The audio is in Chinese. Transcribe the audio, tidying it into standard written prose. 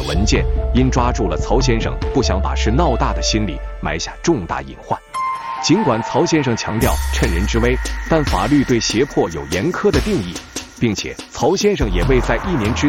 文件，因抓住了曹先生不想把事闹大的心理，埋下重大隐患。尽管曹先生强调趁人之危，但法律对胁迫有严苛的定义，并且曹先生也未在1年之